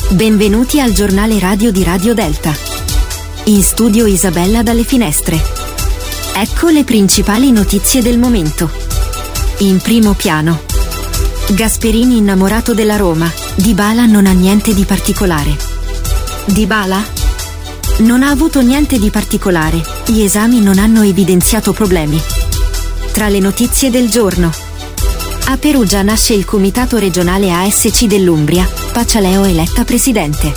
Benvenuti al giornale radio di Radio Delta. In studio Isabella dalle Finestre. Ecco le principali notizie del momento. In primo piano. Gasperini innamorato della Roma, Dybala non ha niente di particolare. Dybala? Non ha avuto niente di particolare, gli esami non hanno evidenziato problemi. Tra le notizie del giorno. A Perugia nasce il Comitato Regionale ASC dell'Umbria, Pacialeo eletta presidente.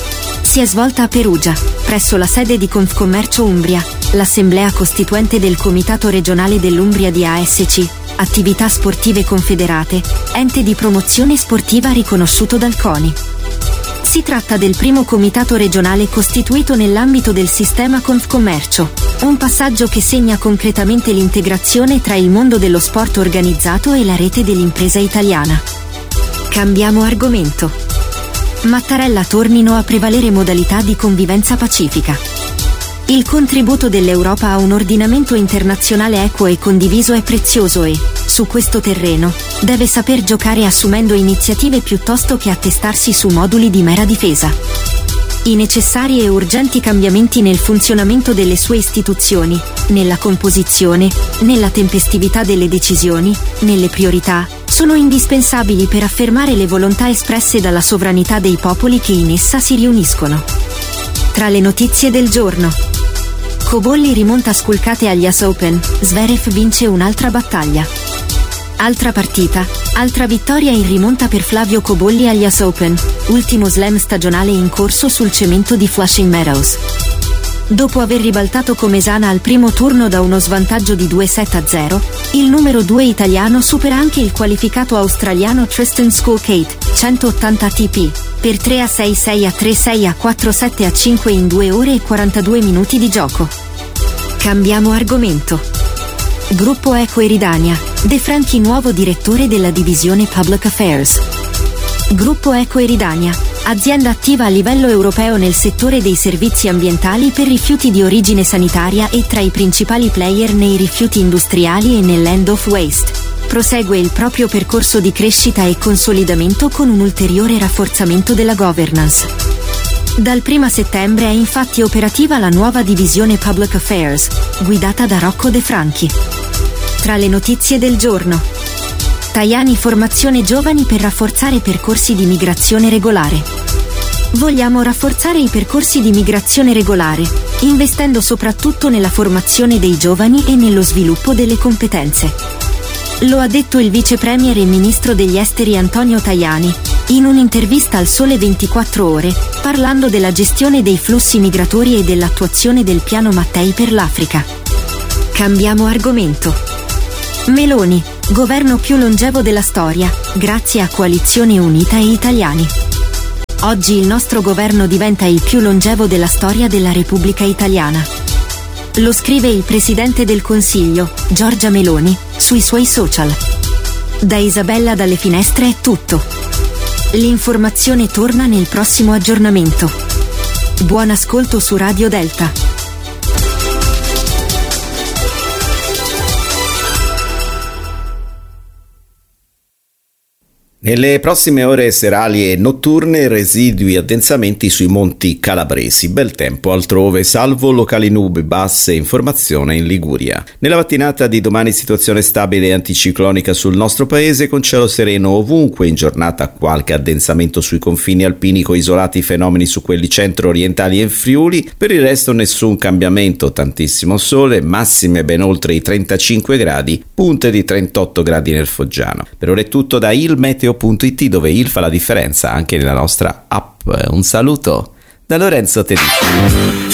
Si è svolta a Perugia, presso la sede di Confcommercio Umbria, l'assemblea costituente del Comitato Regionale dell'Umbria di ASC, Attività Sportive Confederate, ente di promozione sportiva riconosciuto dal CONI. Si tratta del primo comitato regionale costituito nell'ambito del sistema Confcommercio, un passaggio che segna concretamente l'integrazione tra il mondo dello sport organizzato e la rete dell'impresa italiana. Cambiamo argomento. Mattarella tornino a prevalere modalità di convivenza pacifica. Il contributo dell'Europa a un ordinamento internazionale equo e condiviso è prezioso e, su questo terreno, deve saper giocare assumendo iniziative piuttosto che attestarsi su moduli di mera difesa. I necessari e urgenti cambiamenti nel funzionamento delle sue istituzioni, nella composizione, nella tempestività delle decisioni, nelle priorità, sono indispensabili per affermare le volontà espresse dalla sovranità dei popoli che in essa si riuniscono. Tra le notizie del giorno. Cobolli rimonta sculcate agli US Open, Zverev vince un'altra battaglia. Altra partita, altra vittoria in rimonta per Flavio Cobolli agli US Open, ultimo slam stagionale in corso sul cemento di Flushing Meadows. Dopo aver ribaltato Comesana al primo turno da uno svantaggio di 2-7-0, il numero 2 italiano supera anche il qualificato australiano Tristan Skulkate, 180 ATP, per 3-6, 6-3, 6-4, 7-5 in 2 ore e 42 minuti di gioco. Cambiamo argomento. Gruppo Eco Eridania, De Franchi nuovo direttore della divisione Public Affairs. Gruppo Eco Eridania, azienda attiva a livello europeo nel settore dei servizi ambientali per rifiuti di origine sanitaria e tra i principali player nei rifiuti industriali e nell'end of waste, prosegue il proprio percorso di crescita e consolidamento con un ulteriore rafforzamento della governance. Dal 1 settembre è infatti operativa la nuova divisione Public Affairs, guidata da Rocco De Franchi. Tra le notizie del giorno. Tajani formazione giovani per rafforzare percorsi di migrazione regolare. Vogliamo rafforzare i percorsi di migrazione regolare, investendo soprattutto nella formazione dei giovani e nello sviluppo delle competenze. Lo ha detto il vice premier e ministro degli esteri Antonio Tajani, in un'intervista al Sole 24 Ore, parlando della gestione dei flussi migratori e dell'attuazione del piano Mattei per l'Africa. Cambiamo argomento. Meloni, governo più longevo della storia, grazie a Coalizione Unita e Italiani. Oggi il nostro governo diventa il più longevo della storia della Repubblica Italiana. Lo scrive il Presidente del Consiglio, Giorgia Meloni, sui suoi social. Da Isabella dalle Finestre è tutto. L'informazione torna nel prossimo aggiornamento. Buon ascolto su Radio Delta. Nelle prossime ore serali e notturne residui addensamenti sui monti calabresi, bel tempo altrove salvo locali nubi basse in formazione in Liguria. Nella mattinata di domani situazione stabile e anticiclonica sul nostro paese con cielo sereno ovunque, in giornata qualche addensamento sui confini alpini con isolati fenomeni su quelli centro-orientali e in Friuli, per il resto nessun cambiamento, tantissimo sole, massime ben oltre i 35 gradi, punte di 38 gradi nel Foggiano. Per ora è tutto da ilmeteo.it, dove il fa la differenza anche nella nostra app. Un saluto da Lorenzo Tedeschi.